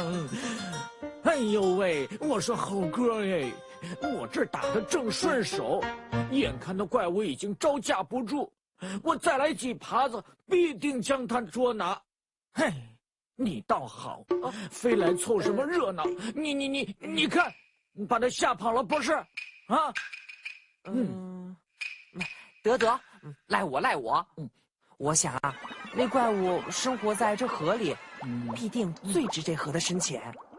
哎呦喂，我说猴哥哎，我这打得正顺手，眼看那怪物已经招架不住，我再来几耙子，必定将他捉拿。嘿，你倒好，非来凑什么热闹？你看，把他吓跑了不是？啊？ 得，赖我。我想啊，那怪物生活在这河里，必定最值这河的深浅。